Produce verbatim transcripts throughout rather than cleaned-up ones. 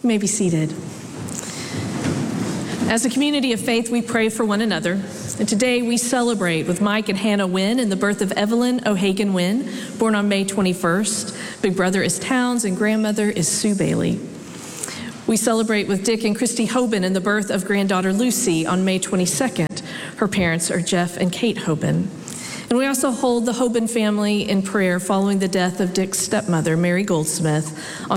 You may be seated. As a community of faith, we pray for one another. And today we celebrate with Mike and Hannah Wynn in the birth of Evelyn O'Hagan Wynn, born on May twenty-first. Big brother is Towns and grandmother is Sue Bailey. We celebrate with Dick and Christy Hoban in the birth of granddaughter Lucy on May twenty-second. Her parents are Jeff and Kate Hoban. And we also hold the Hoban family in prayer following the death of Dick's stepmother, Mary Goldsmith, on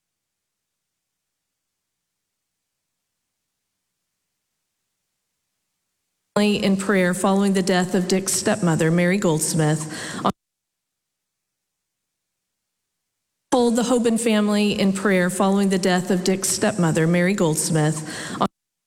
in prayer following the death of Dick's stepmother, Mary Goldsmith. Hold the Hoban family in prayer following the death of Dick's stepmother, Mary Goldsmith, on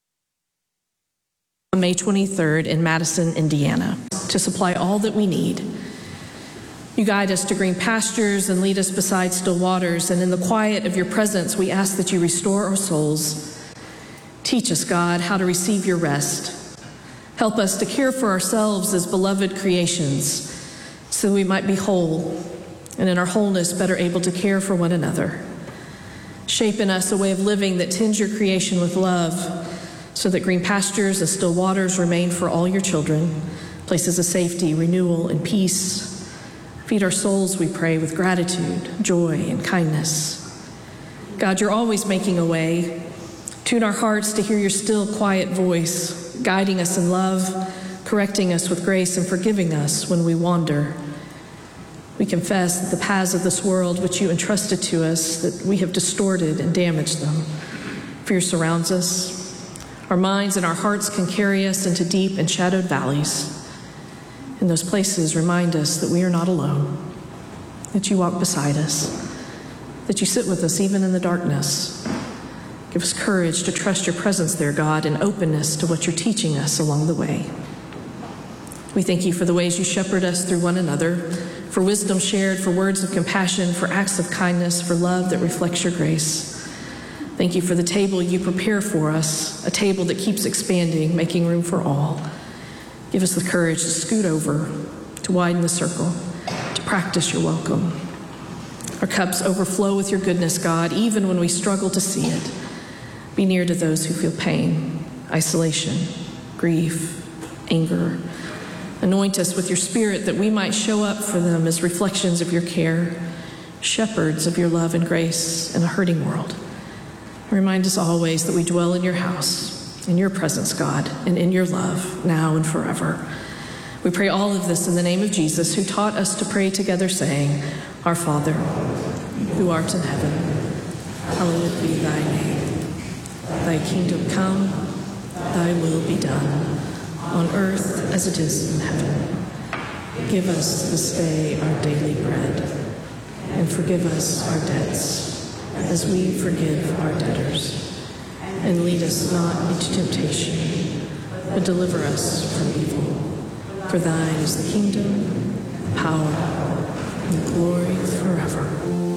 May twenty-third in Madison, Indiana, to supply all that we need. You guide us to green pastures and lead us beside still waters, and in the quiet of your presence, we ask that you restore our souls. Teach us, God, how to receive your rest. Help us to care for ourselves as beloved creations so we might be whole, and in our wholeness better able to care for one another. Shape in us a way of living that tends your creation with love so that green pastures and still waters remain for all your children, places of safety, renewal, and peace. Feed our souls, we pray, with gratitude, joy, and kindness. God, you're always making a way. Tune our hearts to hear your still, quiet voice, guiding us in love, correcting us with grace, and forgiving us when we wander. We confess that the paths of this world which you entrusted to us, that we have distorted and damaged them. Fear surrounds us. Our minds and our hearts can carry us into deep and shadowed valleys. In those places, remind us that we are not alone, that you walk beside us, that you sit with us even in the darkness. Give us courage to trust your presence there, God, and openness to what you're teaching us along the way. We thank you for the ways you shepherd us through one another, for wisdom shared, for words of compassion, for acts of kindness, for love that reflects your grace. Thank you for the table you prepare for us, a table that keeps expanding, making room for all. Give us the courage to scoot over, to widen the circle, to practice your welcome. Our cups overflow with your goodness, God, even when we struggle to see it. Be near to those who feel pain, isolation, grief, anger. Anoint us with your spirit that we might show up for them as reflections of your care, shepherds of your love and grace in a hurting world. Remind us always that we dwell in your house, in your presence, God, and in your love, now and forever. We pray all of this in the name of Jesus, who taught us to pray together, saying, Our Father, who art in heaven, hallowed be thy name. Thy kingdom come, thy will be done, on earth as it is in heaven. Give us this day our daily bread, and forgive us our debts, as we forgive our debtors. And lead us not into temptation, but deliver us from evil. For thine is the kingdom, power, and glory forever.